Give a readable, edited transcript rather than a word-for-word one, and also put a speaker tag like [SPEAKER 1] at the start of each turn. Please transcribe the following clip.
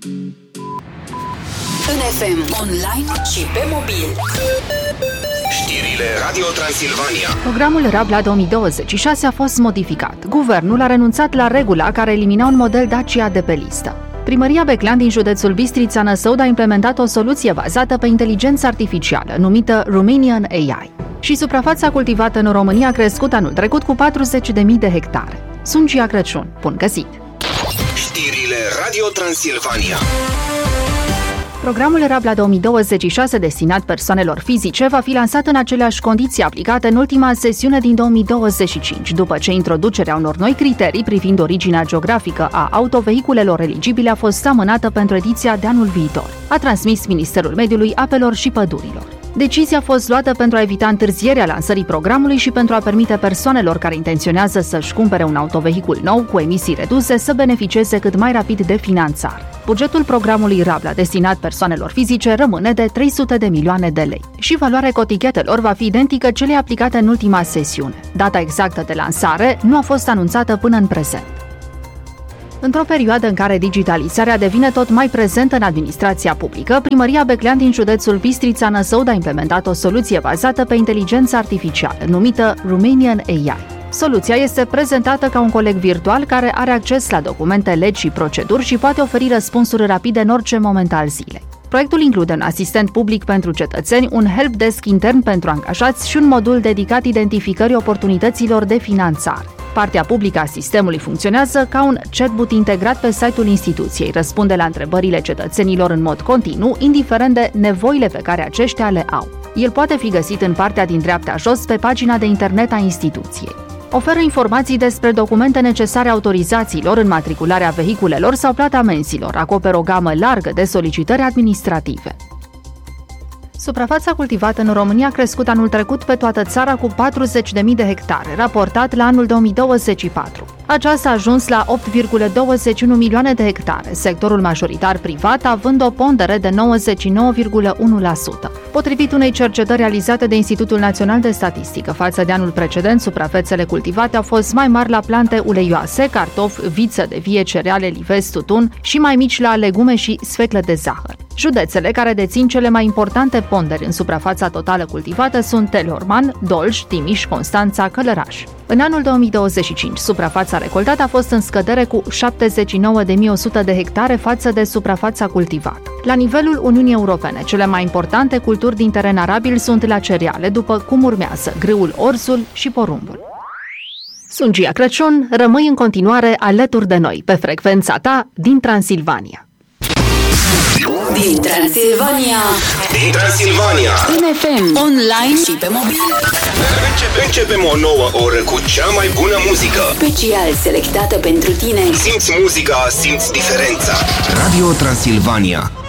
[SPEAKER 1] În FM, online și pe mobil.
[SPEAKER 2] Știrile Radio Transilvania.
[SPEAKER 3] Programul Rabla 2026 a fost modificat. Guvernul a renunțat la regula care elimina un model Dacia de pe listă. Primăria Beclean din județul Bistrița Năsăud a implementat o soluție bazată pe inteligență artificială, numită Romanian AI. Și suprafața cultivată în România a crescut anul trecut cu 40.000 de hectare. Sunt Gia Crăciun. Bun găsit!
[SPEAKER 2] Știrile Radio Transilvania.
[SPEAKER 3] Programul Rabla 2026 destinat persoanelor fizice va fi lansat în aceleași condiții aplicate în ultima sesiune din 2025, după ce introducerea unor noi criterii privind originea geografică a autovehiculelor eligibile a fost amânată pentru ediția de anul viitor, a transmis Ministerul Mediului, Apelor și Pădurilor. Decizia a fost luată pentru a evita întârzierea lansării programului și pentru a permite persoanelor care intenționează să-și cumpere un autovehicul nou cu emisii reduse să beneficieze cât mai rapid de finanțare. Bugetul programului Rabla destinat persoanelor fizice rămâne de 300 de milioane de lei și valoarea cotichetelor va fi identică celei aplicate în ultima sesiune. Data exactă de lansare nu a fost anunțată până în prezent. Într-o perioadă în care digitalizarea devine tot mai prezentă în administrația publică, Primăria Beclean din județul Bistrița Năsăud a implementat o soluție bazată pe inteligență artificială, numită Romanian AI. Soluția este prezentată ca un coleg virtual care are acces la documente, legi și proceduri și poate oferi răspunsuri rapide în orice moment al zilei. Proiectul include un asistent public pentru cetățeni, un helpdesk intern pentru angajați și un modul dedicat identificării oportunităților de finanțare. Partea publică a sistemului funcționează ca un chatbot integrat pe site-ul instituției, răspunde la întrebările cetățenilor în mod continuu, indiferent de nevoile pe care aceștia le au. El poate fi găsit în partea din dreapta jos pe pagina de internet a instituției. Oferă informații despre documente necesare autorizațiilor, înmatricularea vehiculelor sau plata amenzilor, acoperă o gamă largă de solicitări administrative. Suprafața cultivată în România a crescut anul trecut pe toată țara cu 40.000 de hectare, raportat la anul 2024. Aceasta a ajuns la 8,21 milioane de hectare, sectorul majoritar privat având o pondere de 99,1%. Potrivit unei cercetări realizate de Institutul Național de Statistică, față de anul precedent, suprafețele cultivate au fost mai mari la plante uleioase, cartofi, viță de vie, cereale, lives, tutun și mai mici la legume și sfeclă de zahăr. Județele care dețin cele mai importante ponderi în suprafața totală cultivată sunt Teleorman, Dolj, Timiș, Constanța, Călăraș. În anul 2025, suprafața recoltată a fost în scădere cu 79.100 de hectare față de suprafața cultivată. La nivelul Uniunii Europene, cele mai importante culturi din teren arabil sunt la cereale, după cum urmează grâul, orzul și porumbul. Sunt Gia Crăciun, rămâi în continuare alături de noi pe frecvența ta din Transilvania.
[SPEAKER 1] Din Transilvania.
[SPEAKER 2] Din Transilvania.
[SPEAKER 1] În FM, online și pe mobil.
[SPEAKER 2] Începem o nouă oră cu cea mai bună muzică.
[SPEAKER 1] Special selectată pentru tine.
[SPEAKER 2] Simți muzica, simți diferența. Radio Transilvania.